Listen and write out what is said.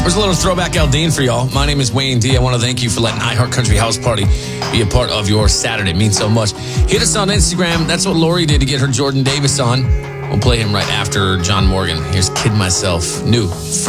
There's a little throwback Aldine for y'all. My name is Wayne D. I want to thank you for letting iHeart Country House Party be a part of your Saturday. It means so much. Hit us on Instagram. That's what Lori did to get her Jordan Davis on. We'll play him right after John Morgan. Here's Kid Myself, new.